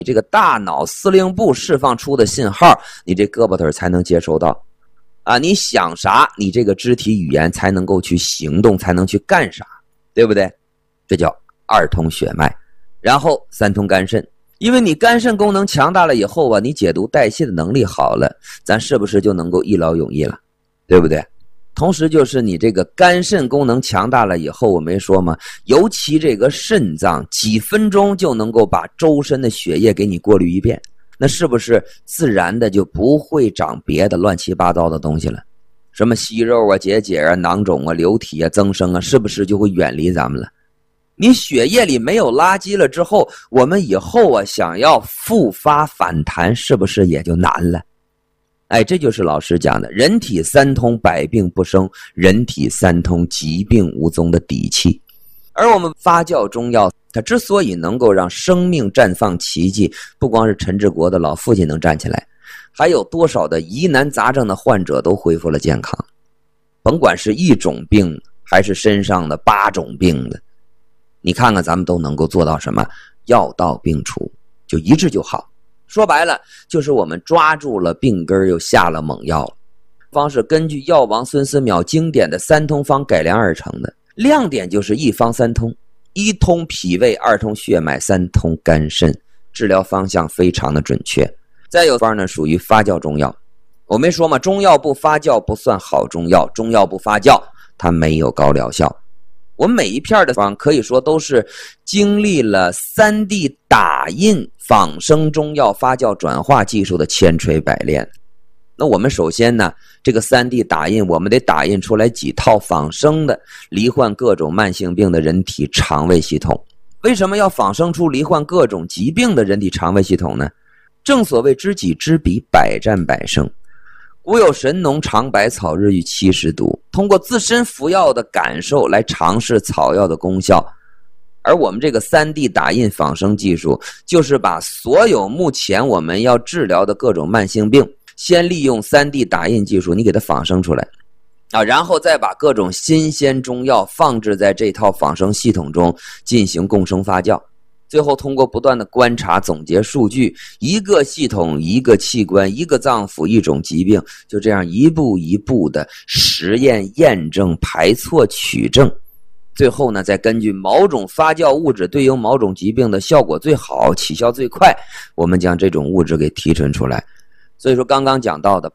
你这个大脑司令部释放出的信号，你这胳膊腿才能接收到啊！你想啥，你这个肢体语言才能够去行动，才能去干啥，对不对？这叫二通血脉。然后三通肝肾，因为你肝肾功能强大了以后啊，你解毒代谢的能力好了，咱是不是就能够一劳永逸了，对不对？同时就是你这个肝肾功能强大了以后，我没说吗？尤其这个肾脏几分钟就能够把周身的血液给你过滤一遍，那是不是自然的就不会长别的乱七八糟的东西了？什么息肉啊、结节啊、囊肿啊、瘤体啊、增生啊，是不是就会远离咱们了？你血液里没有垃圾了之后，我们以后啊想要复发反弹，是不是也就难了？哎，这就是老师讲的人体三通，百病不生，人体三通，疾病无踪的底气。而我们发酵中药，它之所以能够让生命绽放奇迹，不光是陈志国的老父亲能站起来，还有多少的疑难杂症的患者都恢复了健康。甭管是一种病还是身上的8种病的，你看看咱们都能够做到什么？药到病除，就一治就好。说白了，就是我们抓住了病根又下了猛药了。方是根据药王孙思邈经典的三通方改良而成的，亮点就是一方三通，一通脾胃，二通血脉，三通肝肾，治疗方向非常的准确。再有方呢，属于发酵中药。我没说嘛，中药不发酵不算好中药，中药不发酵它没有高疗效。我们每一片的方可以说都是经历了3D 打印仿生中药发酵转化技术的千锤百炼。那我们首先呢，这个3D 打印我们得打印出来几套仿生的罹患各种慢性病的人体肠胃系统。为什么要仿生出罹患各种疾病的人体肠胃系统呢？正所谓知己知彼，百战百胜。古有神农尝百草，日遇70毒，通过自身服药的感受来尝试草药的功效。而我们这个3D 打印仿生技术，就是把所有目前我们要治疗的各种慢性病，先利用3D 打印技术你给它仿生出来啊，然后再把各种新鲜中药放置在这套仿生系统中进行共生发酵。最后通过不断的观察总结数据，一个系统一个器官一个脏腑一种疾病，就这样一步一步的实验验证排错取证，最后呢再根据某种发酵物质对应某种疾病的效果最好起效最快，我们将这种物质给提纯出来。所以说刚刚讲到的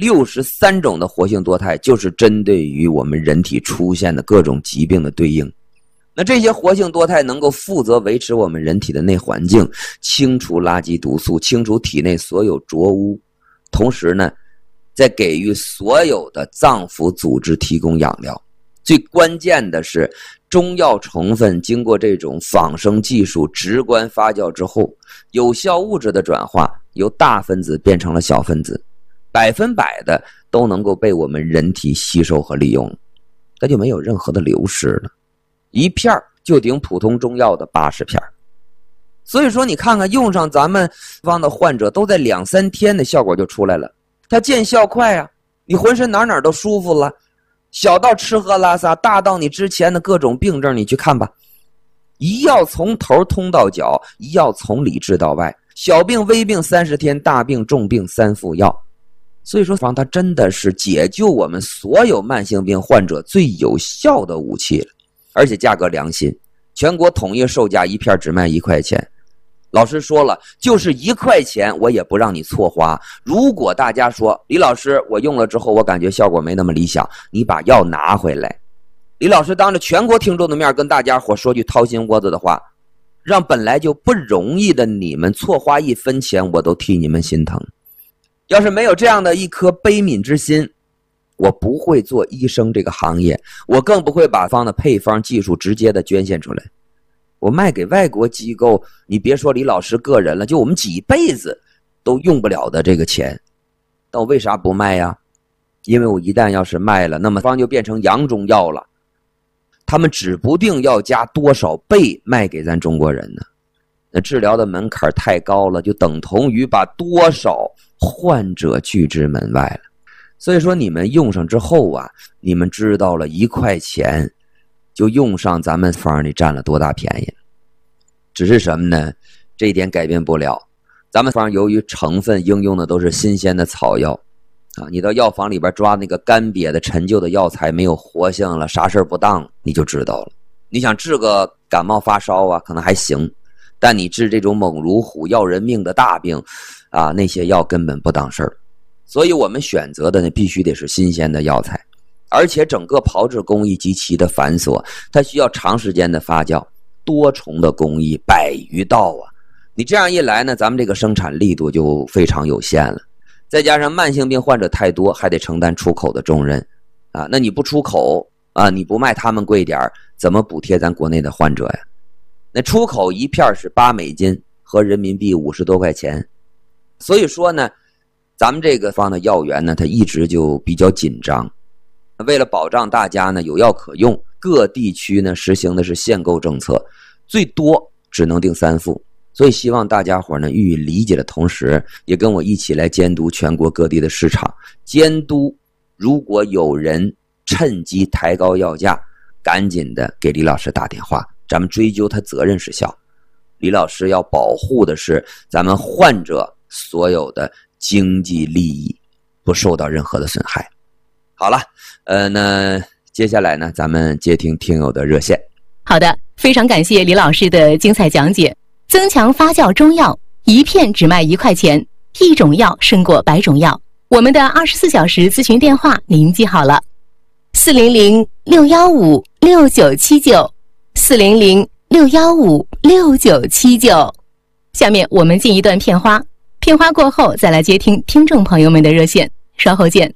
863种的活性多肽，就是针对于我们人体出现的各种疾病的对应。那这些活性多肽能够负责维持我们人体的内环境，清除垃圾毒素，清除体内所有浊污，同时呢再给予所有的脏腑组织提供养料。最关键的是中药成分经过这种仿生技术直观发酵之后，有效物质的转化由大分子变成了小分子，100%的都能够被我们人体吸收和利用，它就没有任何的流失了，一片就顶普通中药的80片。所以说你看看用上咱们方的患者都在2-3天的效果就出来了，它见效快啊，你浑身哪哪都舒服了，小到吃喝拉撒，大到你之前的各种病症你去看吧，一药从头通到脚，一药从里治到外，小病微病30天，大病重病3副药。所以说它真的是解救我们所有慢性病患者最有效的武器了，而且价格良心，全国统一售价一片只卖1块钱。老师说了，就是1块钱我也不让你错花。如果大家说李老师我用了之后我感觉效果没那么理想，你把药拿回来，李老师当着全国听众的面跟大家伙说句掏心窝子的话，让本来就不容易的你们错花1分钱我都替你们心疼。要是没有这样的一颗悲悯之心，我不会做医生这个行业，我更不会把方的配方技术直接的捐献出来。我卖给外国机构，你别说李老师个人了，就我们几辈子都用不了的这个钱。但我为啥不卖呀？因为我一旦要是卖了，那么方就变成洋中药了，他们指不定要加多少倍卖给咱中国人呢。那治疗的门槛太高了，就等同于把多少患者拒之门外了。所以说你们用上之后啊，你们知道了1块钱就用上咱们方里占了多大便宜。只是什么呢？这一点改变不了， 咱们方由于成分应用的都是新鲜的草药啊，你到药房里边抓那个干瘪的陈旧的药材，没有活性了，啥事不当，你就知道了。你想治个感冒发烧啊，可能还行，但你治这种猛如虎要人命的大病啊，那些药根本不当事儿。所以我们选择的呢，必须得是新鲜的药材，而且整个炮制工艺极其的繁琐，它需要长时间的发酵，多重的工艺，100余道啊。你这样一来呢，咱们这个生产力度就非常有限了。再加上慢性病患者太多，还得承担出口的重任啊。那你不出口啊，你不卖他们贵点，怎么补贴咱国内的患者呀？那出口一片是8美金，合人民币50多块钱。所以说呢，咱们这个方的药源呢，它一直就比较紧张。为了保障大家呢有药可用，各地区呢实行的是限购政策，最多只能订3副。所以希望大家伙呢予以理解的同时，也跟我一起来监督全国各地的市场，监督如果有人趁机抬高药价，赶紧的给李老师打电话，咱们追究他责任是效。李老师要保护的是咱们患者所有的经济利益，不受到任何的损害。好了，那接下来呢，咱们接听听友的热线。 好的，非常感谢李老师的精彩讲解。增强发酵中药，一片只卖1块钱，一种药胜过100种药。我们的24小时咨询电话您记好了，400-615-6979 400-615-6979。下面我们进一段片花，片花过后再来接听听众朋友们的热线，稍后见。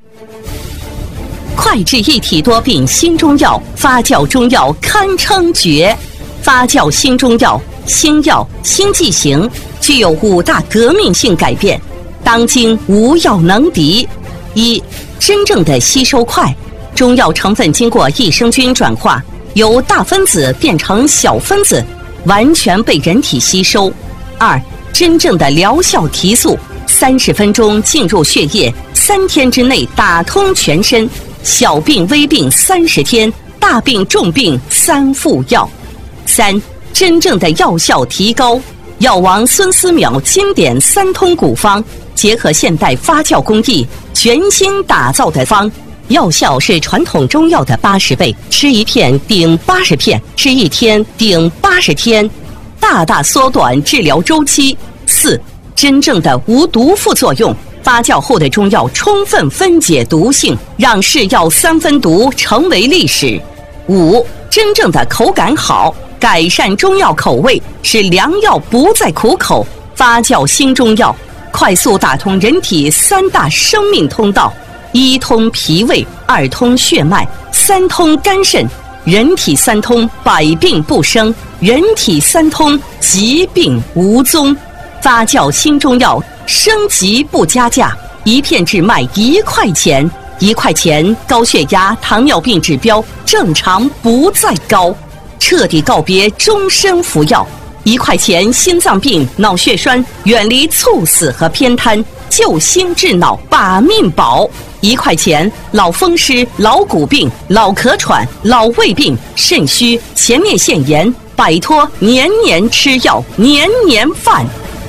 快治一体多病新中药，发酵中药堪称绝。发酵新中药，新药新剂型，具有5大革命性改变，当今无药能敌。1、真正的吸收快，中药成分经过益生菌转化，由大分子变成小分子，完全被人体吸收。2、真正的疗效提速，30分钟进入血液，3天之内打通全身，小病微病30天，大病重病3副药。3、真正的药效提高，药王孙思邈经典3通古方，结合现代发酵工艺，全新打造的方，药效是传统中药的80倍，吃1片顶80片，吃1天顶80天，大大缩短治疗周期。4、真正的无毒副作用，发酵后的中药充分分解毒性，让是药3分毒成为历史。5、真正的口感好，改善中药口味，使良药不再苦口。发酵新中药，快速打通人体3大生命通道：1通脾胃，2通血脉，3通肝肾。人体3通，百病不生；人体3通，疾病无踪。发酵新中药，升级不加价，一片只卖1块钱。1块钱，高血压、糖尿病指标正常不再高，彻底告别终身服药。1块钱，心脏病、脑血栓远离猝死和偏瘫，救心治脑把命保。1块钱，老风湿、老骨病、老咳喘、老胃病、肾虚、前列腺炎，摆脱年年吃药、年年犯。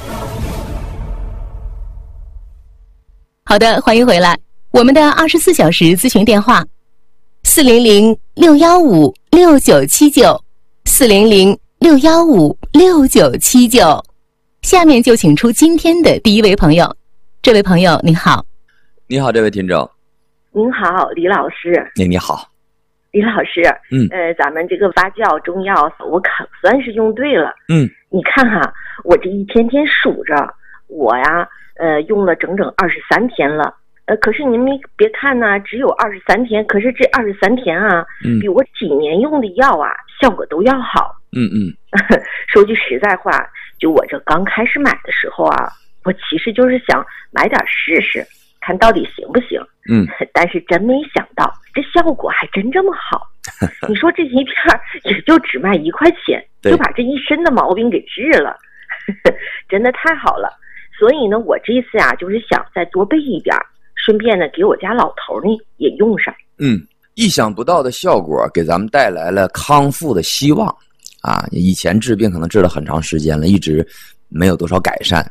好的，欢迎回来。我们的24小时咨询电话400-615-6979 400-615-6979。下面就请出今天的第一位朋友。这位朋友您好。 你好，这位听众。 您好，李老师。 你好。 李老师，咱们这个发酵中药我可算是用对了。你看哈，我这一天天数着，我呀用了整整23天了。可是您别看呢，只有23天，可是这23天啊，比我几年用的药啊效果都要好。说句实在话，就我这刚开始买的时候啊，我其实就是想买点试试，看到底行不行。但是真没想到这效果还真这么好。你说这一片也就只卖1块钱，就把这一身的毛病给治了。真的太好了。所以呢，我这次啊就是想再多备一点，顺便呢给我家老头呢也用上。 意想不到的效果给咱们带来了康复的希望啊！以前治病可能治了很长时间了，一直没有多少改善。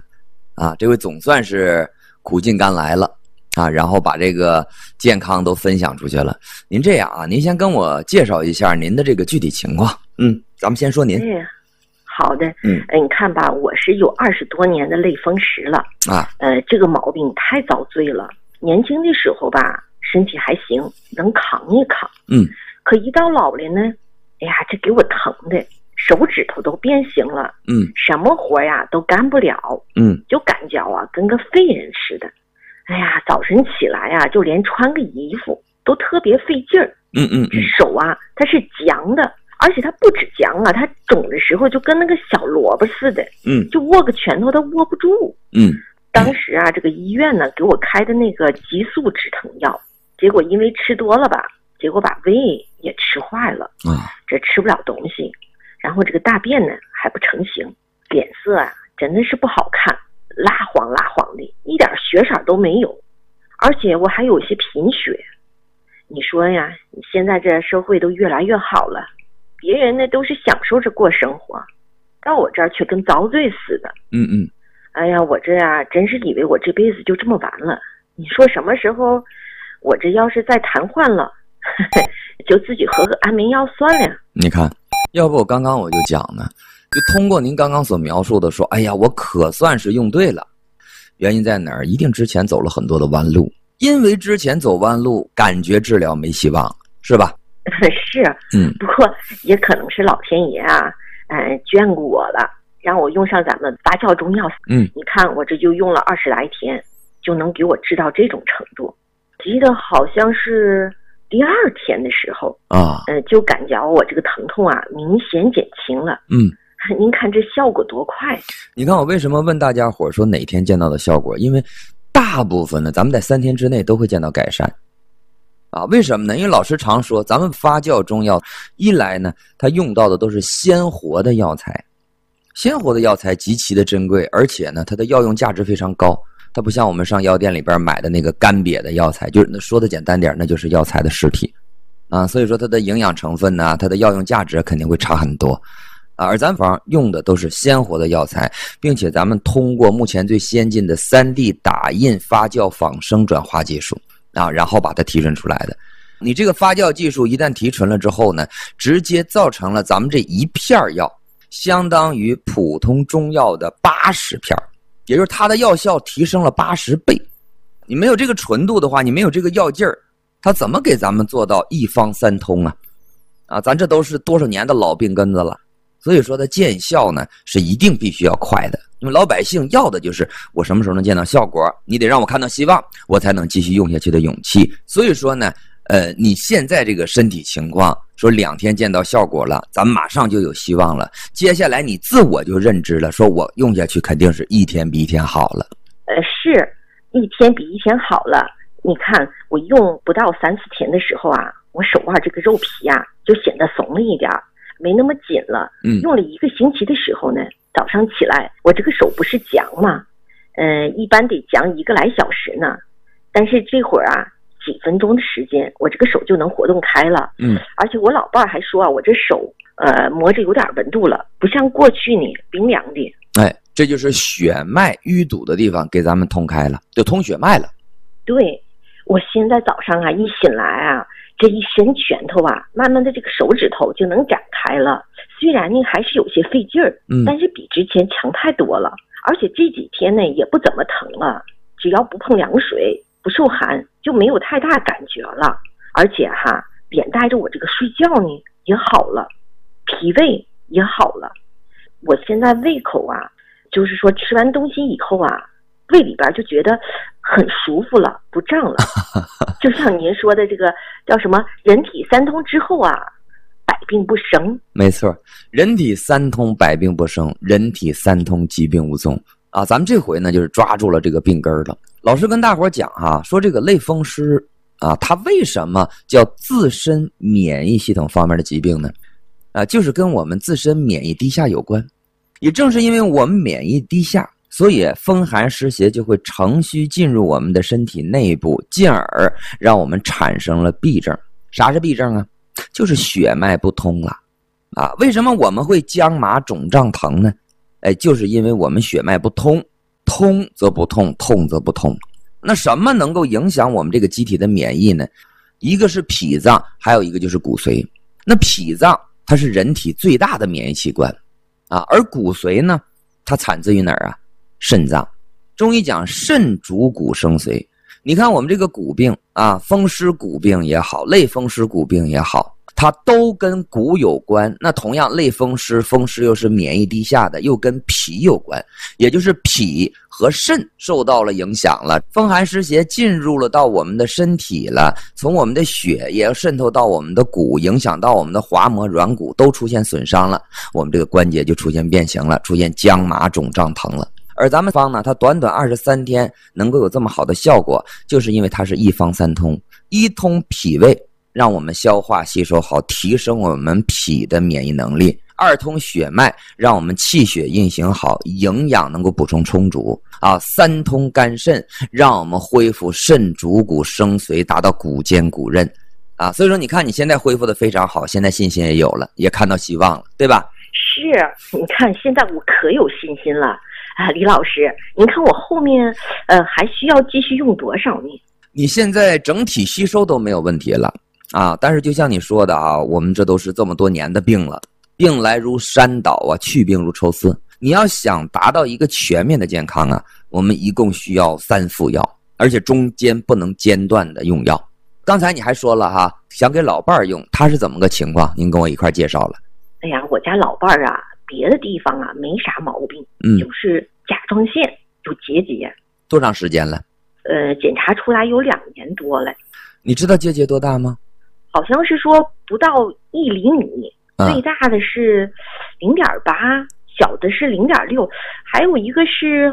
啊，这回总算是苦尽甘来了啊，然后把这个健康都分享出去了。您这样啊，您先跟我介绍一下您的这个具体情况。咱们先说您。 好的。你看吧，我是有20多年的类风湿了啊。这个毛病太遭罪了。年轻的时候吧，身体还行，能扛一扛。可一到老了呢，哎呀，这给我疼的，手指头都变形了。什么活呀都干不了。就感觉啊，跟个废人似的。哎呀，早晨起来呀，就连穿个衣服都特别费劲儿。这手啊，它是僵的，而且它不止僵啊，它肿的时候就跟那个小萝卜似的。就握个拳头都握不住。当时啊，这个医院呢给我开的那个激素止疼药，结果因为吃多了吧，结果把胃也吃坏了。这吃不了东西，然后这个大便呢还不成形，脸色啊真的是不好看，蜡黄蜡黄的，一点血色都没有，而且我还有些贫血。你说呀，你现在这社会都越来越好了，别人呢都是享受着过生活，到我这儿却跟遭罪似的。哎呀，我这呀真是以为我这辈子就这么完了。你说什么时候我这要是再瘫痪了，就自己喝个安眠药算了。 你看，要不我刚刚我就讲呢，就通过您刚刚所描述的说，哎呀，我可算是用对了。原因在哪儿？一定之前走了很多的弯路，因为之前走弯路，感觉治疗没希望，是吧？ 是。不过也可能是老天爷啊，眷顾我了，让我用上咱们发酵中药。你看我这就用了20来天，就能给我治到这种程度。记得好像是第2天的时候啊，就感觉我这个疼痛啊明显减轻了。您看这效果多快！ 你看我为什么问大家伙说哪天见到的效果？因为大部分呢，咱们在3天之内都会见到改善。啊，为什么呢？因为老师常说，咱们发酵中药，一来呢，它用到的都是鲜活的药材，鲜活的药材极其的珍贵，而且呢，它的药用价值非常高。它不像我们上药店里边买的那个干瘪的药材，就是说的简单点，那就是药材的尸体啊。所以说它的营养成分呢，它的药用价值肯定会差很多啊。而咱方用的都是鲜活的药材，并且咱们通过目前最先进的3D 打印发酵仿生转化技术啊，然后把它提纯出来的。你这个发酵技术一旦提纯了之后呢，直接造成了咱们这一片药相当于普通中药的80片，也就是它的药效提升了80倍。你没有这个纯度的话，你没有这个药劲儿，它怎么给咱们做到一方三通啊？啊，咱这都是多少年的老病根子了。所以说它见效呢是一定必须要快的，因为老百姓要的就是我什么时候能见到效果，你得让我看到希望，我才能继续用下去的勇气。所以说呢你现在这个身体情况说2天见到效果了，咱们马上就有希望了，接下来你自我就认知了，说我用下去肯定是一天比一天好了。 是一天比一天好了。你看我用不到3-4天的时候啊，我手腕这个肉皮啊就显得松了一点，没那么紧了。用了1个星期的时候呢，早上起来我这个手不是僵吗？一般得僵1个来小时呢，但是这会儿啊几分钟的时间，我这个手就能活动开了。而且我老伴还说啊，我这手摸着有点温度了，不像过去呢冰凉的。 这就是血脉淤堵的地方给咱们通开了，就通血脉了。 对，我现在早上啊一醒来啊，这一伸拳头啊，慢慢的这个手指头就能展开了。虽然呢还是有些费劲儿，但是比之前强太多了。而且这几天呢也不怎么疼了，只要不碰凉水不受寒就没有太大感觉了。而且哈，连带着我这个睡觉呢也好了，脾胃也好了。我现在胃口啊，就是说吃完东西以后啊，胃里边就觉得很舒服了，不胀了。就像您说的这个叫什么人体3通之后啊，百病不生。 没错，人体3通百病不生，人体3通疾病无踪啊。咱们这回呢就是抓住了这个病根了。老师跟大伙讲啊，说这个类风湿啊，它为什么叫自身免疫系统方面的疾病呢？就是跟我们自身免疫低下有关。也正是因为我们免疫低下，所以风寒湿邪就会乘虚进入我们的身体内部，进而让我们产生了痹症。啥是痹症啊？就是血脉不通了啊。为什么我们会僵麻肿胀疼呢？就是因为我们血脉不通， 通则不痛，痛则不通。那什么能够影响我们这个机体的免疫呢？一个是脾脏，还有一个就是骨髓。那脾脏它是人体最大的免疫器官啊，而骨髓呢，它产自于哪儿啊？肾脏。中医讲肾主骨生髓。你看我们这个骨病啊，风湿骨病也好，类风湿骨病也好，它都跟骨有关。那同样类风湿，风湿又是免疫低下的，又跟脾有关，也就是脾和肾受到了影响了，风寒湿邪进入了到我们的身体了，从我们的血也要渗透到我们的骨，影响到我们的滑膜软骨，都出现损伤了，我们这个关节就出现变形了，出现僵麻肿胀疼了。而咱们方呢，它短短23天能够有这么好的效果，就是因为它是一方三通，一通脾胃，让我们消化吸收好，提升我们脾的免疫能力；二通血脉，让我们气血运行好，营养能够补充充足啊；三通肝肾，让我们恢复肾主骨生髓，达到骨坚骨韧啊。所以说你看你现在恢复的非常好，现在信心也有了，也看到希望了，对吧？ 是，你看现在我可有信心了啊，李老师，您看我后面还需要继续用多少呢？ 你现在整体吸收都没有问题了啊，但是就像你说的啊，我们这都是这么多年的病了，病来如山倒啊，去病如抽丝。你要想达到一个全面的健康啊，我们一共需要3副药，而且中间不能间断的用药。刚才你还说了哈，想给老伴儿用，他是怎么个情况？您跟我一块介绍了。 哎呀，我家老伴儿啊，别的地方啊没啥毛病，就是甲状腺有结节。 多长时间了？ 检查出来有2年多了。你知道结节多大吗？ 好像是说不到1厘米，最大的是0.8，小的是0.6，还有一个是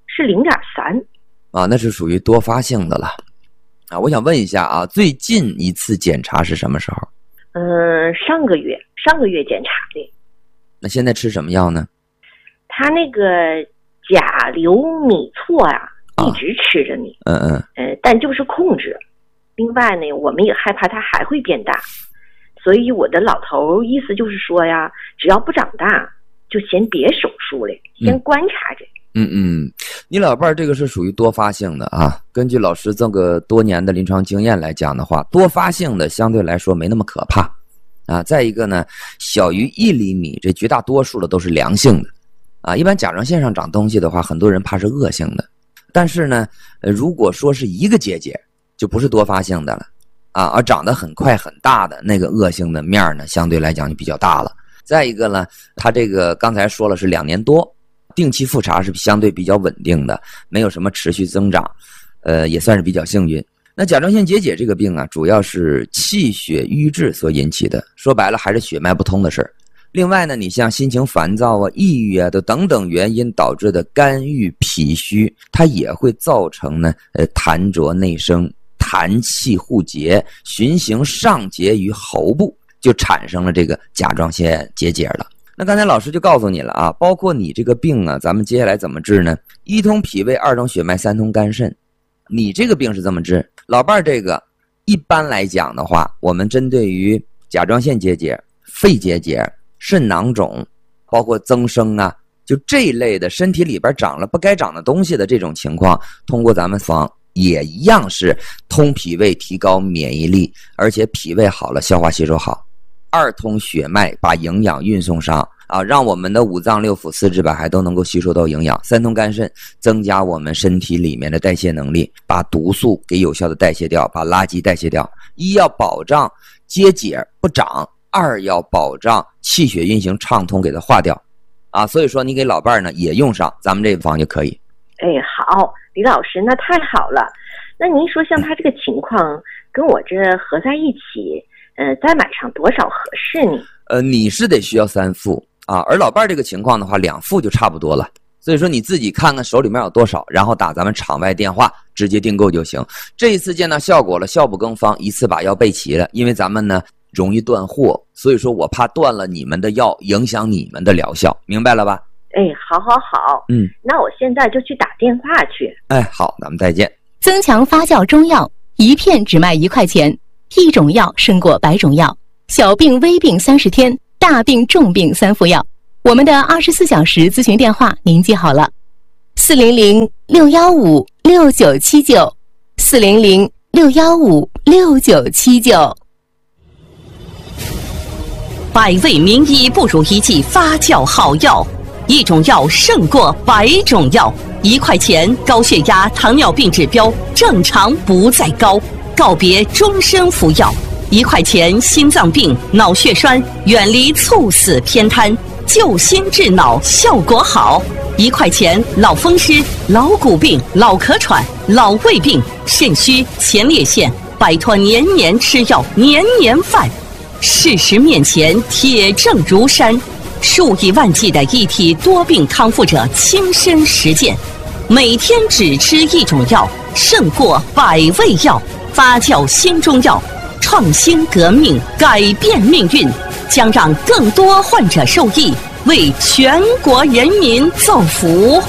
0.3。 啊，那是属于多发性的了。啊，我想问一下啊，最近一次检查是什么时候？ 上个月检查的。 那现在吃什么药呢？ 他那个甲硫米唑啊，一直吃着呢。但就是控制。另外呢，我们也害怕它还会变大，所以我的老头意思就是说呀，只要不长大，就先别手术了，先观察着。你老伴儿这个是属于多发性的啊。根据老师这个多年的临床经验来讲的话，多发性的相对来说没那么可怕啊。再一个呢，小于1厘米，这绝大多数的都是良性的啊。一般甲状腺上长东西的话，很多人怕是恶性的。但是呢，如果说是一个结节，就不是多发性的了啊，而长得很快很大的那个恶性的面呢，相对来讲就比较大了。再一个呢，它这个刚才说了是2年多，定期复查是相对比较稳定的，没有什么持续增长，也算是比较幸运。那甲状腺结节这个病啊，主要是气血瘀滞所引起的，说白了还是血脉不通的事儿。另外呢，你像心情烦躁啊、抑郁啊的等等原因导致的肝郁脾虚，它也会造成呢痰浊内生，痰气互结，循行上结于喉部，就产生了这个甲状腺结节了。那刚才老师就告诉你了啊，包括你这个病啊，咱们接下来怎么治呢？1通脾胃，2通血脉，3通肝肾。你这个病是这么治，老伴儿这个一般来讲的话，我们针对于甲状腺结节、肺结节、肾囊肿，包括增生啊，就这一类的身体里边长了不该长的东西的这种情况，通过咱们方也一样是通脾胃，提高免疫力，而且脾胃好了，消化吸收好。2通血脉，把营养运送上啊，让我们的5脏6腑4肢百骸都能够吸收到营养。3通肝肾，增加我们身体里面的代谢能力，把毒素给有效的代谢掉，把垃圾代谢掉。1要保障结节不长，2要保障气血运行畅通，给它化掉啊。所以说你给老伴儿呢也用上咱们这个方就可以。好，李老师，那太好了。那您说像他这个情况跟我这合在一起，再买上多少合适呢？ 你是得需要3副啊，而老伴儿这个情况的话，2副就差不多了。所以说你自己看看手里面有多少，然后打咱们场外电话直接订购就行。这一次见到效果了，效不更方，一次把药备齐了。因为咱们呢容易断货，所以说我怕断了你们的药，影响你们的疗效，明白了吧？ 好。那我现在就去打电话去。 好，咱们再见。 增强发酵中药，一片只卖1块钱，一种药胜过100种药。小病微病30天，大病重病3副药。我们的24小时咨询电话您记好了 400-615-6979，400-615-6979。 百味名医不如一剂发酵好药，一种药胜过100种药。1块钱高血压、糖尿病指标正常不再高，告别终身服药。1块钱心脏病、脑血栓远离猝死偏瘫，救心治脑效果好。1块钱老风湿、老骨病、老咳喘、老胃病、肾虚、前列腺，摆脱年年吃药、年年犯。事实面前铁证如山，数以万计的一体多病康复者亲身实践，每天只吃一种药，胜过100味药。发酵新中药，创新革命，改变命运，将让更多患者受益，为全国人民造福。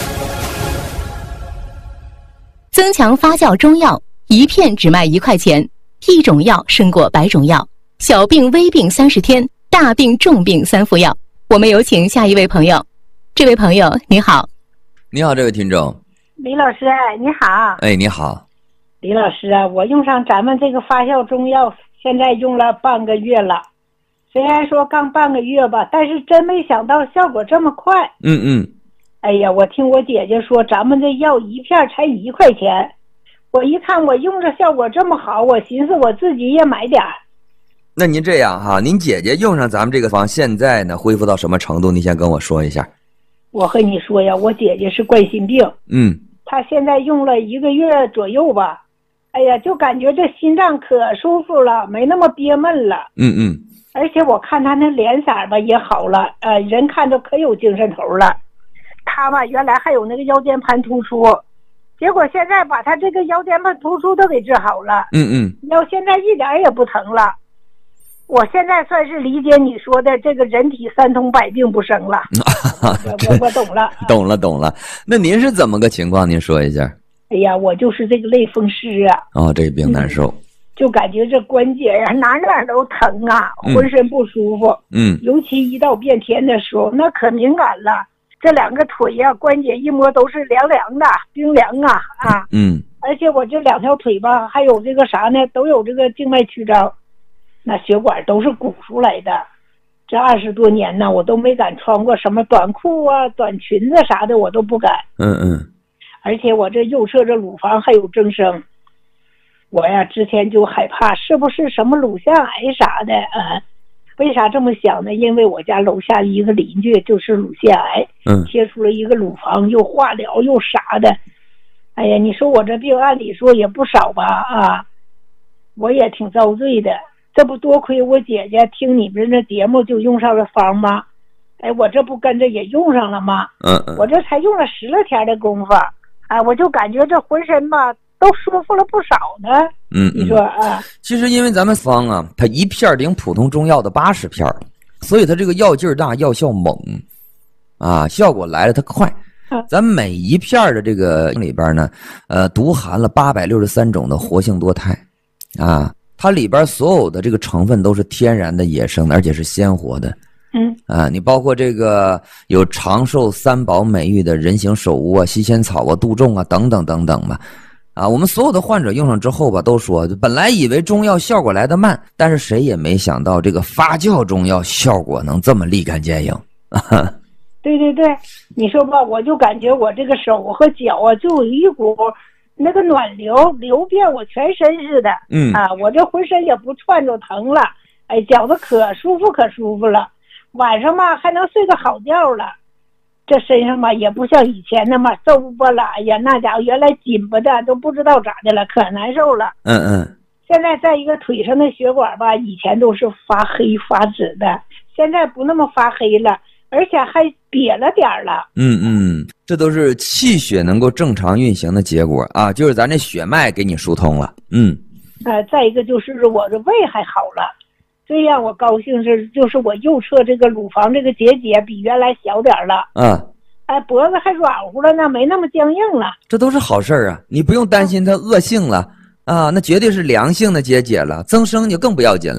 增强发酵中药，一片只卖1块钱，一种药胜过100种药。小病微病30天，大病重病3服药。我们有请下一位朋友。这位朋友你好。 你好，这位听众。 李老师你好。 哎，你好。 李老师啊，我用上咱们这个发酵中药，现在用了半个月了。虽然说刚半个月吧，但是真没想到效果这么快。哎呀，我听我姐姐说咱们这药一片才1块钱，我一看我用着效果这么好，我寻思我自己也买点儿。 那您这样哈，您姐姐用上咱们这个方，现在呢恢复到什么程度？你先跟我说一下。 我和你说呀，我姐姐是冠心病，她现在用了1个月左右吧，哎呀，就感觉这心脏可舒服了，没那么憋闷了。而且我看她那脸色吧也好了，人看着可有精神头了。她吧原来还有那个腰间盘突出，结果现在把她这个腰间盘突出都给治好了。腰现在一点也不疼了。我现在算是理解你说的这个人体3通百病不生了。我懂了。 懂了。那您是怎么个情况？您说一下。 哎呀，我就是这个类风湿啊。 这个病难受。 就感觉这关节呀哪都疼啊，浑身不舒服。尤其一到变天的时候，那可敏感了。这2个腿呀关节一摸都是凉凉的，冰凉啊。而且我这2条腿吧，还有这个啥呢，都有这个静脉曲张。那血管都是鼓出来的，这20多年呢，我都没敢穿过什么短裤啊、短裙子啥的，我都不敢。而且我这右侧这乳房还有增生，我呀之前就害怕是不是什么乳腺癌啥的啊？为啥这么想呢？因为我家楼下一个邻居就是乳腺癌，切除了一个乳房，又化疗又啥的。哎呀，你说我这病按理说也不少吧啊，我也挺遭罪的。这不多亏我姐姐听你们这节目就用上了方吗？哎，我这不跟着也用上了吗？我这才用了10来天的功夫，我就感觉这浑身吧都舒服了不少呢。你说啊？其实因为咱们方啊，它一片顶普通中药的80片，所以它这个药劲儿大，药效猛，效果来了它快。咱每一片的这个里边呢，独含了863种的活性多肽，它里边所有的这个成分都是天然的、野生的，而且是鲜活的。你包括这个有长寿3宝美誉的人形首乌啊、西仙草啊、杜仲啊等等等等嘛。我们所有的患者用上之后吧，都说本来以为中药效果来得慢，但是谁也没想到这个发酵中药效果能这么立竿见影。 对，你说吧，我就感觉我这个手和脚啊，就有一股那个暖流遍我全身似的。我这浑身也不窜着疼了，哎，觉得可舒服了。晚上嘛还能睡个好觉了。这身上嘛也不像以前那么皱巴了，哎呀，那家伙原来紧巴的都不知道咋的了，可难受了。现在在一个腿上的血管吧，以前都是发黑发紫的，现在不那么发黑了，而且还瘪了点了。 这都是气血能够正常运行的结果啊，就是咱这血脉给你疏通了。 再一个就是我的胃还好了，最让我高兴是就是我右侧这个乳房这个结节比原来小点了。脖子还软乎了呢，没那么僵硬了。这都是好事啊，你不用担心它恶性了那绝对是良性的结节了，增生就更不要紧了。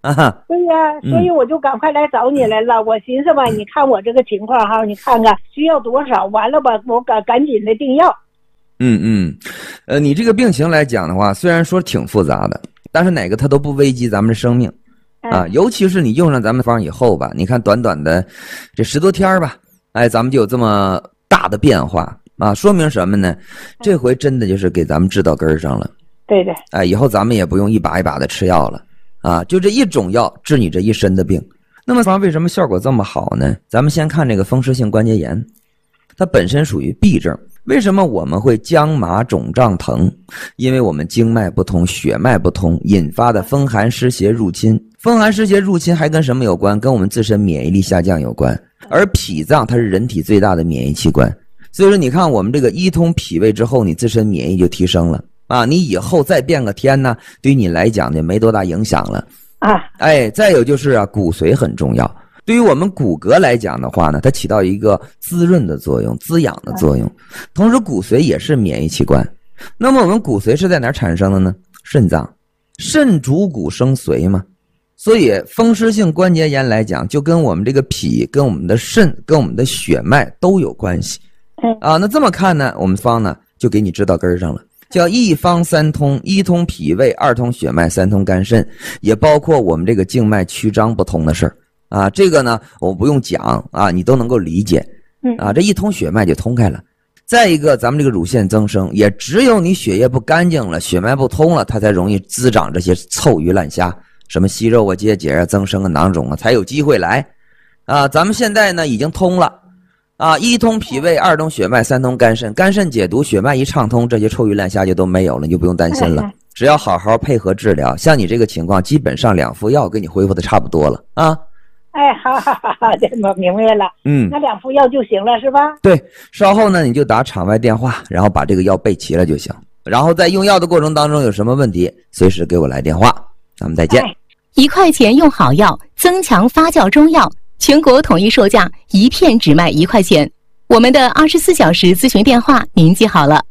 对呀，所以我就赶快来找你来了。我寻思吧，你看我这个情况哈，你看看需要多少，完了吧，我赶紧的订药。 你这个病情来讲的话，虽然说挺复杂的，但是哪个它都不危及咱们的生命啊。尤其是你用上咱们方以后吧，你看短短的这10多天吧，咱们就有这么大的变化啊，说明什么呢？这回真的就是给咱们治到根儿上了。 对的。 以后咱们也不用一把一把的吃药了啊，就这一种药治你这一身的病。那么为什么效果这么好呢？咱们先看这个风湿性关节炎，它本身属于痹症。为什么我们会僵麻肿胀疼？因为我们经脉不通，血脉不通，引发的风寒湿邪入侵。风寒湿邪入侵还跟什么有关？跟我们自身免疫力下降有关。而脾脏它是人体最大的免疫器官，所以说你看我们这个一通脾胃之后，你自身免疫就提升了啊！你以后再变个天呢，对于你来讲就没多大影响了啊！再有就是骨髓很重要。对于我们骨骼来讲的话呢，它起到一个滋润的作用、滋养的作用。同时骨髓也是免疫器官。那么我们骨髓是在哪儿产生的呢？肾脏，肾主骨生髓嘛。所以风湿性关节炎来讲，就跟我们这个脾、跟我们的肾、跟我们的血脉都有关系那这么看呢，我们方呢就给你治到根上了，叫一方三通：一通脾胃，二通血脉，三通肝肾，也包括我们这个静脉曲张不通的事儿这个呢我不用讲你都能够理解这一通血脉就通开了。再一个，咱们这个乳腺增生，也只有你血液不干净了，血脉不通了，它才容易滋长这些臭鱼烂虾，什么息肉结节增生囊肿才有机会来咱们现在呢已经通了一通脾胃，二通血脉，三通肝肾，肝肾解毒，血脉一畅通，这些臭鱼烂虾就都没有了，你就不用担心了。只要好好配合治疗，像你这个情况，基本上2副药给你恢复的差不多了好，这我明白了。那2副药就行了是吧？ 对，稍后呢你就打场外电话，然后把这个药备齐了就行。然后在用药的过程当中有什么问题，随时给我来电话。咱们再见。 1块钱用好药，增强发酵中药，全国统一售价，1片只卖1块钱。我们的24小时咨询电话您记好了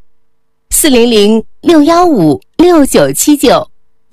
：400-615-6979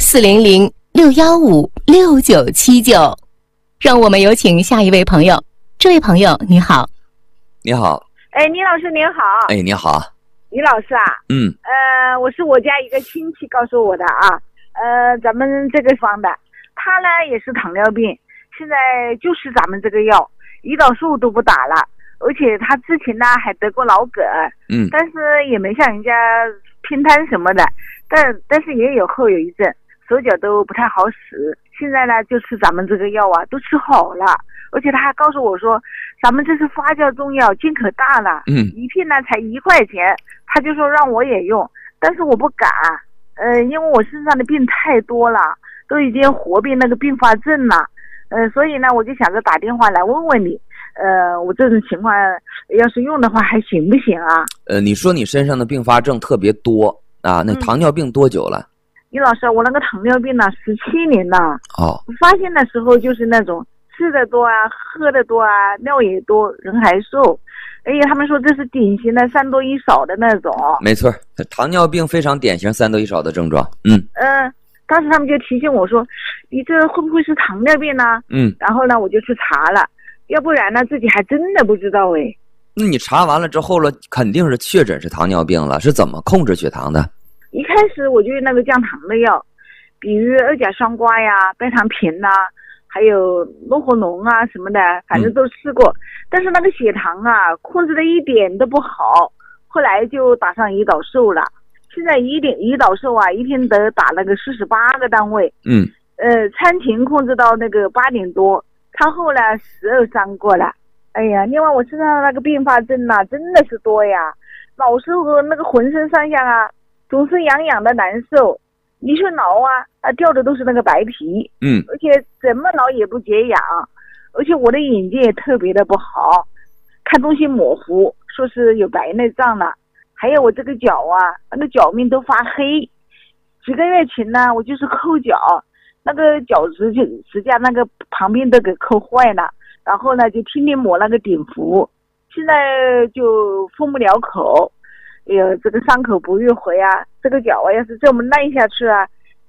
400-615-6979。让我们有请下一位朋友。这位朋友你好。 你好。 李老师您好。 你好。 李老师我是我家一个亲戚告诉我的咱们这个方的，他呢也是糖尿病，现在就是咱们这个药，胰岛素都不打了，而且他之前呢还得过脑梗但是也没像人家偏瘫什么的，但是也有后遗症，手脚都不太好使。现在呢就吃咱们这个药都吃好了，而且他还告诉我说咱们这是发酵中药，劲可大了一片呢才1块钱，他就说让我也用，但是我不敢因为我身上的病太多了，都已经活病那个并发症了所以呢我就想着打电话来问问你我这种情况要是用的话还行不行你说你身上的并发症特别多那糖尿病多久了？ 李老师，我那个糖尿病呢17年了发现的时候就是那种吃的多喝的多尿也多，人还瘦，他们说这是典型的3多1少的那种。 没错，糖尿病非常典型3多1少的症状当时他们就提醒我说你这会不会是糖尿病呢然后呢我就去查了，要不然呢自己还真的不知道那你查完了之后了，肯定是确诊是糖尿病了，是怎么控制血糖的？ 一开始我就那个降糖的药，比如2甲双胍呀、拜糖平还有诺活龙什么的，反正都试过但是那个血糖控制的一点都不好，后来就打上胰岛素了。现在胰岛素一天得打那个48个单位参停控制到那个8点多，餐后呢12上过了。另外我身上那个并发症真的是多呀，老是那个浑身上下总是痒痒的难受，你说挠掉的都是那个白皮而且怎么挠也不解痒，而且我的眼睛也特别的不好，看东西模糊，说是有白内障了。还有我这个脚那个脚面都发黑，几个月前呢我就是抠脚，那个脚趾甲那个旁边都给抠坏了，然后呢就天天抹那个碘伏，现在就封不了口，这个伤口不愈合这个脚要是这么烂下去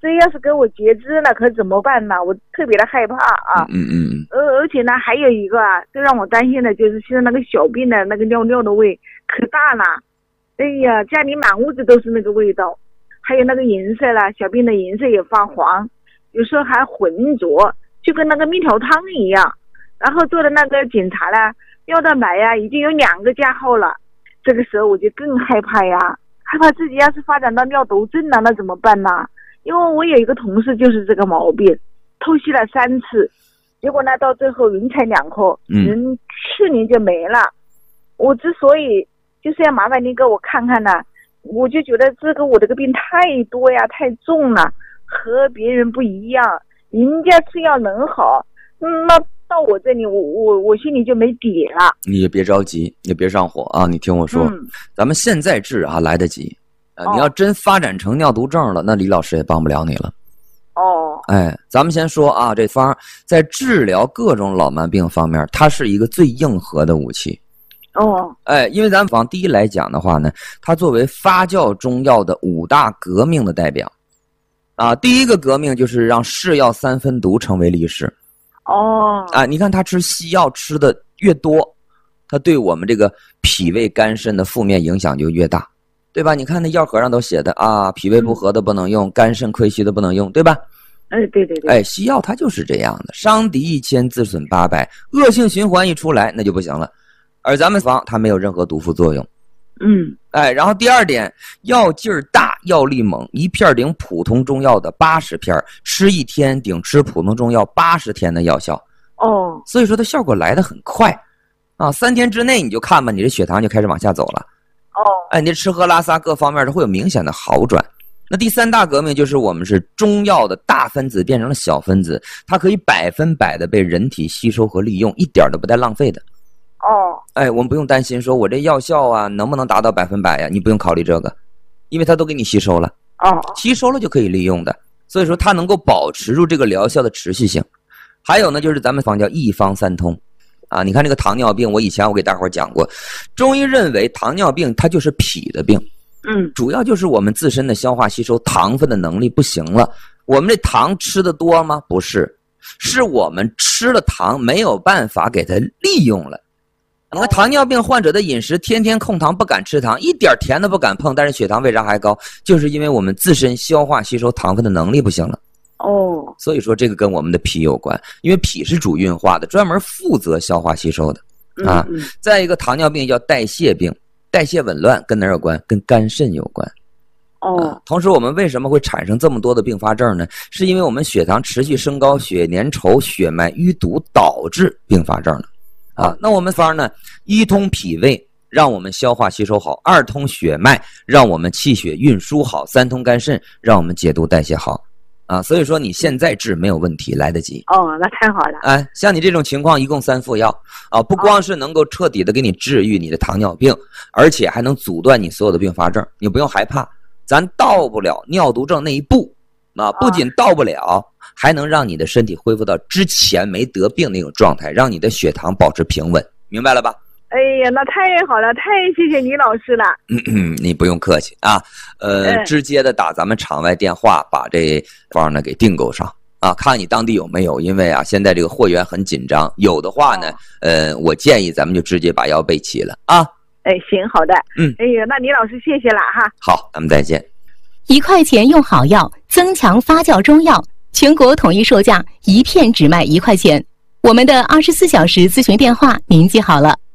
这要是给我截肢了，可怎么办呢？我特别的害怕啊。而且呢，还有一个啊，最让我担心的就是现在那个小便的那个尿尿的味可大了。哎呀，家里满屋子都是那个味道，还有那个颜色啦，小便的颜色也发黄，有时候还浑浊，就跟那个面条汤一样。然后做的那个检查啦，尿蛋白呀已经有2个加号了。这个时候我就更害怕呀，害怕自己要是发展到尿毒症了，那怎么办呢？因为我有一个同事就是这个毛病，透析了3次，结果呢到最后人财两空，人去年就没了。我之所以就是要麻烦您给我看看呢，我就觉得我这个病太多呀，太重了，和别人不一样，人家吃药能好，那到我这里我心里就没底了。 你也别着急，也别上火啊，你听我说，咱们现在治啊来得及。你要真发展成尿毒症了，那李老师也帮不了你了。咱们先说啊，这方在治疗各种老慢病方面，它是一个最硬核的武器。因为咱们往第一来讲的话呢，它作为发酵中药的5大革命的代表啊，第一个革命就是让是药3分毒成为历史。你看他吃西药吃的越多，它对我们这个脾胃肝肾的负面影响就越大。对吧？你看那药盒上都写的啊，脾胃不和的不能用，肝肾亏虚的不能用，对吧？ 对。 西药它就是这样的，伤敌1000，自损800，恶性循环一出来那就不行了。而咱们方它没有任何毒副作用。然后第二点，药劲儿大，药力猛，一片顶普通中药的80片，吃1天顶吃普通中药80天的药效。所以说它效果来得很快啊，3天之内你就看吧，你这血糖就开始往下走了。你这吃喝拉撒各方面都会有明显的好转。那第3大革命就是我们是中药的大分子变成了小分子，它可以100%的被人体吸收和利用，一点都不带浪费的。我们不用担心说我这药效啊能不能达到100%呀？你不用考虑这个，因为它都给你吸收了。吸收了就可以利用的，所以说它能够保持住这个疗效的持续性。还有呢，就是咱们方叫一方三通。你看这个糖尿病，我以前给大伙讲过，中医认为糖尿病它就是脾的病，主要就是我们自身的消化吸收糖分的能力不行了。我们这糖吃的多吗？不是，是我们吃了糖没有办法给它利用了。你看糖尿病患者的饮食天天控糖，不敢吃糖，一点甜的不敢碰，但是血糖为啥还高？就是因为我们自身消化吸收糖分的能力不行了。所以说这个跟我们的脾有关，因为脾是主运化的，专门负责消化吸收的再一个，糖尿病叫代谢病，代谢紊乱跟哪有关？跟肝肾有关。同时我们为什么会产生这么多的并发症呢？是因为我们血糖持续升高，血粘稠，血脉淤堵，导致并发症的那我们方呢，一通脾胃让我们消化吸收好，2通血脉让我们气血运输好，3通肝肾让我们解毒代谢好所以说你现在治没有问题，来得及。 那太好了。 像你这种情况一共3副药不光是能够彻底的给你治愈你的糖尿病，而且还能阻断你所有的并发症，你不用害怕，咱到不了尿毒症那一步不仅到不了，还能让你的身体恢复到之前没得病那种状态，让你的血糖保持平稳，明白了吧？ 哎呀，那太好了，太谢谢李老师了。 你不用客气直接的打咱们场外电话，把这方呢给订购上看你当地有没有，因为现在这个货源很紧张，有的话呢我建议咱们就直接把药备齐了行，好的。哎呀，那李老师谢谢了哈。 好，咱们再见。 1块钱用好药，增强发酵中药，全国统一售价，1片只卖1块钱。我们的24小时咨询电话您记好了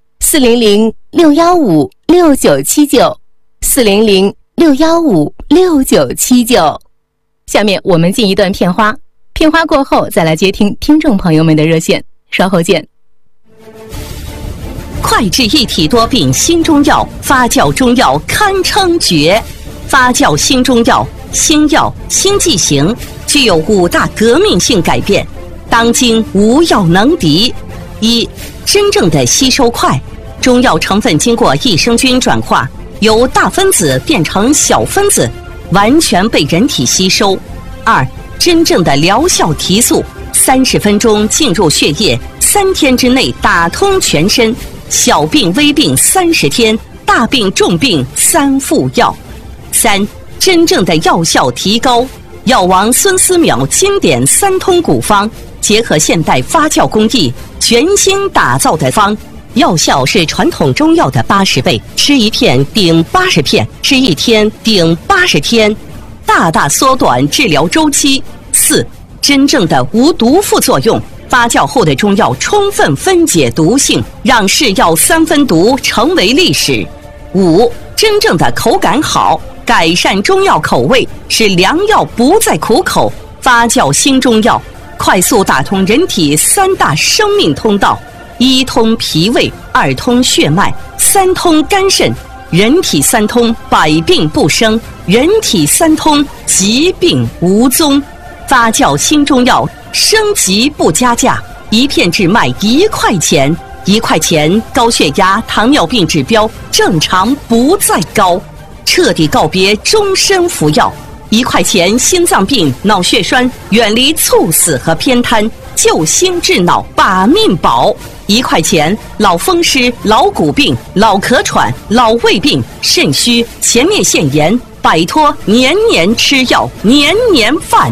，400-615-6979，400-615-6979。下面我们进一段片花，片花过后再来接听听众朋友们的热线，稍后见。 快治一体多病新中药，发酵中药堪称绝。发酵新中药，新药新剂型，具有5大革命性改变，当今无药能敌。1、真正的吸收快，中药成分经过益生菌转化，由大分子变成小分子，完全被人体吸收。2、真正的疗效提速，30分钟进入血液，3天之内打通全身，小病微病30天，大病重病3副药。3、真正的药效提高， 药王孙思邈经典3通古方，结合现代发酵工艺，全新打造的方，药效是传统中药的80倍，吃1片顶80片，吃1天顶80天，大大缩短治疗周期。4、真正的无毒副作用，发酵后的中药充分分解毒性，让是药3分毒成为历史。5、真正的口感好，改善中药口味，使良药不再苦口。发酵新中药，快速打通人体3大生命通道：1通脾胃，2通血脉，3通肝肾。人体3通，百病不生；人体3通，疾病无踪。发酵新中药，升级不加价，1片只卖1块钱，1块钱高血压、糖尿病指标正常不再高，彻底告别终身服药。1块钱心脏病、脑血栓远离猝死和偏瘫，救心治脑把命保。1块钱老风湿、老骨病、老咳喘、老胃病、肾虚、前列腺炎，摆脱年年吃药、年年犯。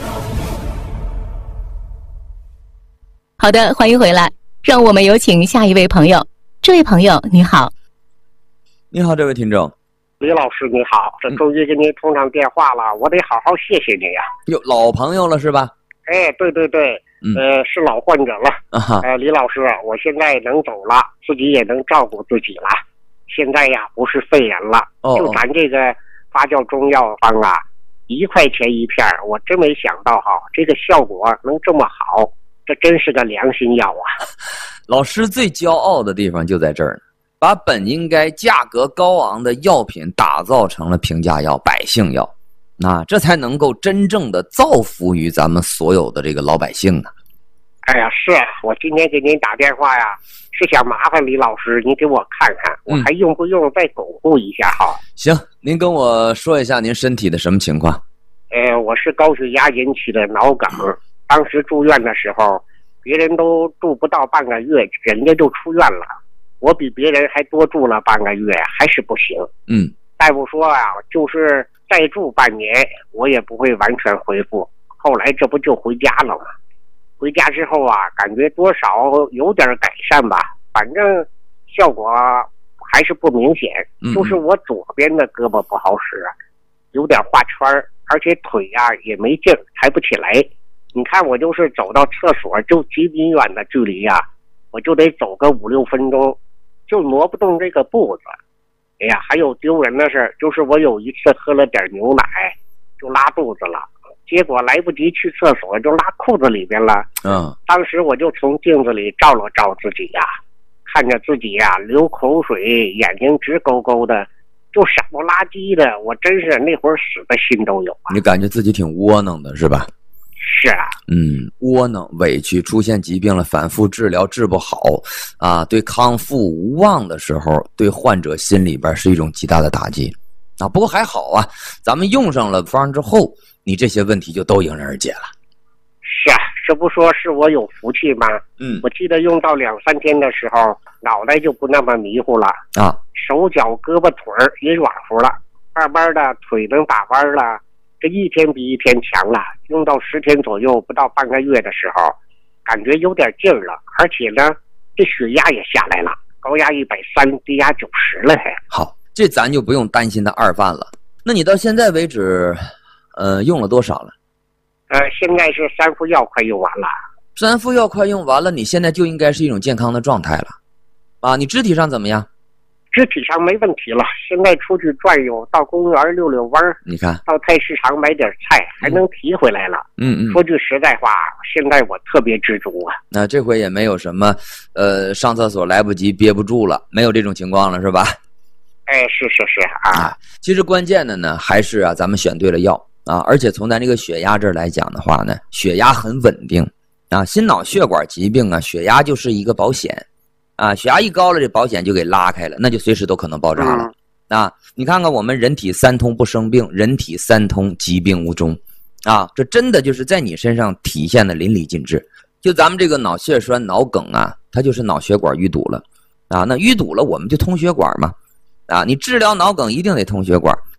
好的，欢迎回来，让我们有请下一位朋友。这位朋友你好。 你好，这位听众。 李老师你好，这终于给您通上电话了，我得好好谢谢你呀。 哟，老朋友了是吧？ 哎，对对对，是老患者了。李老师，我现在能走了，自己也能照顾自己了。现在呀，不是肺炎了，就咱这个发酵中药方啊，1块钱1片，我真没想到哈，这个效果能这么好。这真是个良心药啊！ 老师最骄傲的地方就在这儿呢，把本应该价格高昂的药品打造成了平价药、百姓药，这才能够真正的造福于咱们所有的这个老百姓啊！ 哎呀，是我今天给您打电话呀，是想麻烦李老师，您给我看看，我还用不用再巩固一下哈？ 行，您跟我说一下您身体的什么情况？ 我是高血压引起的脑梗。当时住院的时候，别人都住不到半个月，人家就出院了。我比别人还多住了半个月，还是不行。大夫说啊，就是再住半年，我也不会完全恢复。后来这不就回家了吗？回家之后啊，感觉多少有点改善吧，反正效果还是不明显。就是我左边的胳膊不好使，有点画圈，而且腿啊也没劲，抬不起来。你看我就是走到厕所就几米远的距离呀，我就得走个5、6分钟，就挪不动这个步子。哎呀，还有丢人的事，就是我有一次喝了点牛奶就拉肚子了，结果来不及去厕所就拉裤子里边了。当时我就从镜子里照了照自己呀，看着自己呀流口水，眼睛直勾勾的，就傻不拉几的，我真是那会儿死的心都有啊。 你感觉自己挺窝囊的是吧？ 是啊， 窝囊委屈，出现疾病了，反复治疗治不好啊，对康复无望的时候，对患者心里边是一种极大的打击啊。不过还好啊，咱们用上了方之后，你这些问题就都迎刃而解了。 是啊，这不说是我有福气吗？我记得用到2、3天的时候，脑袋就不那么迷糊了啊，手脚胳膊腿也软乎了，慢慢的腿能打弯了。这一天比一天强了，用到10天左右，不到半个月的时候，感觉有点劲儿了，而且呢，这血压也下来了，高压130，低压90了还。 好，这咱就不用担心它二犯了。那你到现在为止，用了多少了？ 现在是3副药快用完了。 3副药快用完了，你现在就应该是一种健康的状态了，啊，你肢体上怎么样？ 肢体上没问题了，现在出去转悠，到公园溜溜弯， 你看， 到菜市场买点菜，还能提回来了。说句实在话，现在我特别知足啊。 那这回也没有什么，上厕所来不及憋不住了，没有这种情况了，是吧？ 哎，是啊。 其实关键的呢，还是啊，咱们选对了药啊，而且从咱这个血压这儿来讲的话呢，血压很稳定啊。心脑血管疾病啊，血压就是一个保险。啊，血压一高了，这保险就给拉开了，那就随时都可能爆炸了。啊，你看看我们人体3通不生病，人体3通疾病无终，啊，这真的就是在你身上体现的淋漓尽致。就咱们这个脑血栓、脑梗啊，它就是脑血管淤堵了，啊，那淤堵了我们就通血管嘛，啊，你治疗脑梗一定得通血管。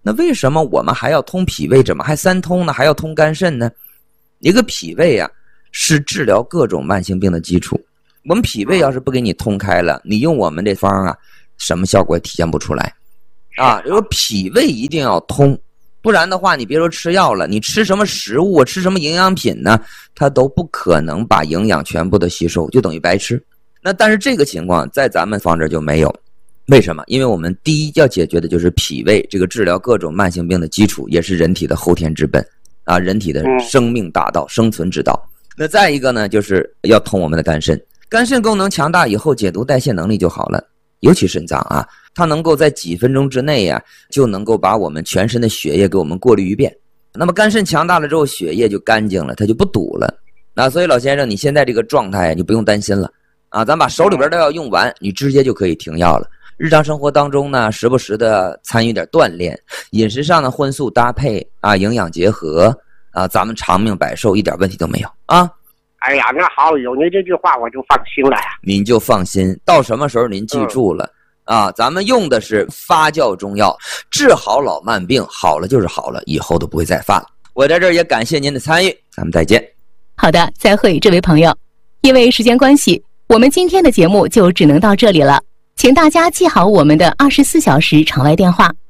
那为什么我们还要通脾胃？怎么还3通呢？还要通肝肾呢？一个脾胃啊，是治疗各种慢性病的基础。我们脾胃要是不给你通开了，你用我们这方啊，什么效果也体现不出来啊。就是脾胃一定要通，不然的话，你别说吃药了，你吃什么食物，吃什么营养品呢，它都不可能把营养全部的吸收，就等于白吃。那但是这个情况在咱们方这就没有。为什么？因为我们第一要解决的就是脾胃这个治疗各种慢性病的基础，也是人体的后天之本啊，人体的生命大道、生存之道。那再一个呢，就是要通我们的肝肾。肝肾功能强大以后，解毒代谢能力就好了。尤其肾脏啊，它能够在几分钟之内啊，就能够把我们全身的血液给我们过滤一遍。那么肝肾强大了之后，血液就干净了，它就不堵了。那所以老先生，你现在这个状态你不用担心了啊，咱把手里边的药用完，你直接就可以停药了。日常生活当中呢，时不时的参与点锻炼，饮食上的荤素搭配啊，营养结合啊，咱们长命百寿一点问题都没有啊。 哎呀，那好，有您这句话我就放心了呀。 您就放心，到什么时候您记住了啊？咱们用的是发酵中药，治好老慢病，好了就是好了，以后都不会再犯了。我在这儿也感谢您的参与，咱们再见。 好的，再会，这位朋友。因为时间关系，我们今天的节目就只能到这里了。请大家记好我们的24小时场外电话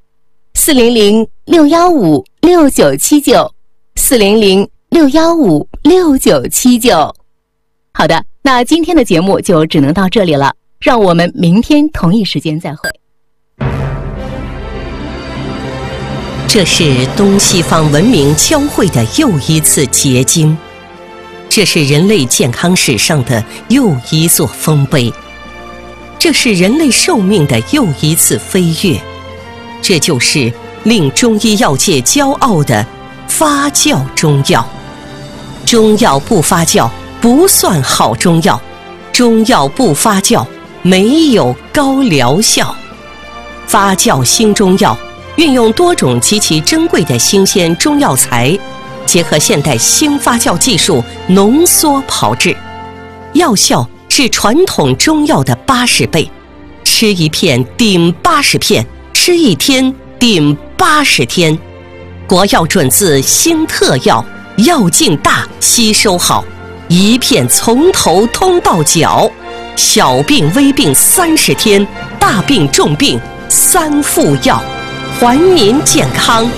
：400-615-6979，400-615-6979。好的，那今天的节目就只能到这里了，让我们明天同一时间再会。 这是东西方文明交汇的又一次结晶，这是人类健康史上的又一座丰碑。这是人类寿命的又一次飞跃，这就是令中医药界骄傲的发酵中药。中药不发酵不算好中药，中药不发酵没有高疗效。发酵新中药运用多种极其珍贵的新鲜中药材，结合现代新发酵技术浓缩炮制，药效是传统中药的80倍，吃一片顶80片，吃一天顶80天。国药准字新特药，药劲大，吸收好，一片从头通到脚，小病微病30天，大病重病3副药，还您健康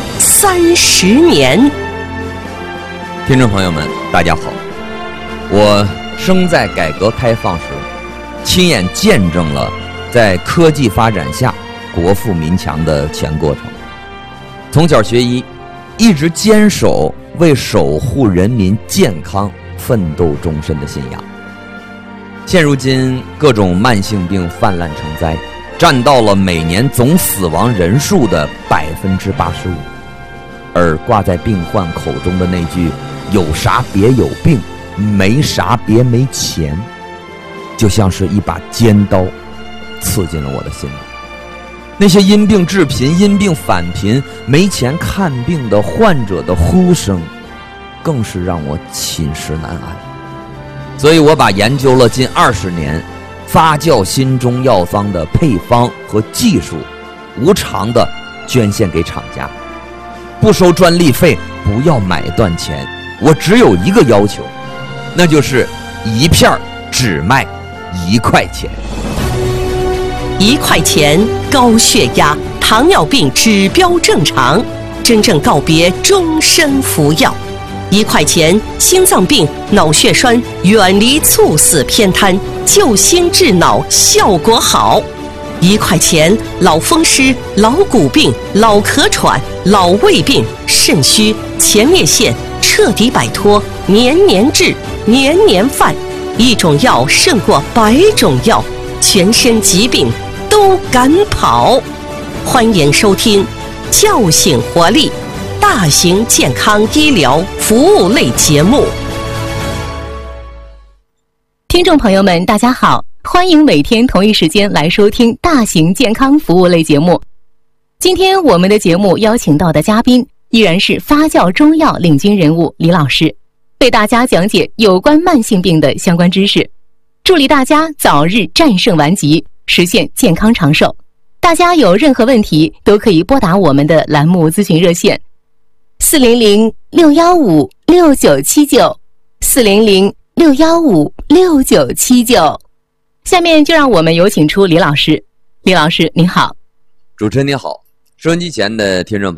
30年。 听众朋友们，大家好，我生在改革开放时，亲眼见证了在科技发展下国富民强的全过程。从小学医，一直坚守为守护人民健康奋斗终身的信仰。现如今各种慢性病泛滥成灾，占到了每年总死亡人数的85%，而挂在病患口中的那句有啥别有病，没啥别没钱，就像是一把尖刀刺进了我的心里。那些因病致贫、因病返贫、没钱看病的患者的呼声，更是让我寝食难安。所以我把研究了近20年发酵新中药方的配方和技术，无偿的捐献给厂家，不收专利费，不要买断钱。我只有一个要求，那就是一片只卖1块钱。 1块钱，高血压、糖尿病指标正常，真正告别终身服药。1块钱，心脏病、脑血栓远离猝死偏瘫，救心治脑效果好。1块钱，老风湿、老骨病、老咳喘、老胃病、肾虚、前列腺彻底摆脱，年年治，年年犯。一种药胜过100种药，全身疾病都敢跑。欢迎收听叫醒活力大型健康医疗服务类节目。 听众朋友们，大家好，欢迎每天同一时间来收听大型健康服务类节目。今天我们的节目邀请到的嘉宾依然是发酵中药领军人物李老师，为大家讲解有关慢性病的相关知识，助力大家早日战胜顽疾，实现健康长寿。 大家有任何问题都可以拨打我们的栏目咨询热线400-615-6979，400-615-6979。下面就让我们有请出李老师。李老师您好。 主持人您好，收音机前的听众朋友